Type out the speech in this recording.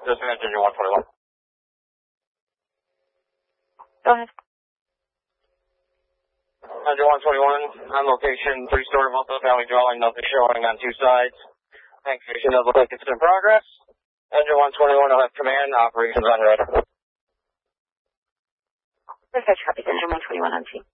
Dispatch engine 121. Go ahead. Engine 121, on location, 3-story multi-family dwelling, nothing showing on 2 sides. Activation does look like it's in progress. Engine 121 will have command, operations on red. Dispatch copies, engine 121 on scene.